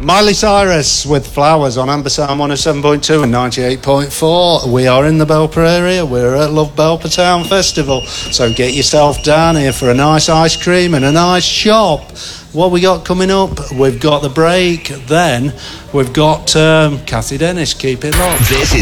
Miley Cyrus with Flowers on Ambersam 107.2 and 98.4. We are in the Belper area. We're at Love Belper Town Festival. So get yourself down here for a nice ice cream and a nice shop. What we got coming up? We've got The Break. Then we've got Kathy Dennis. Keep it locked. This is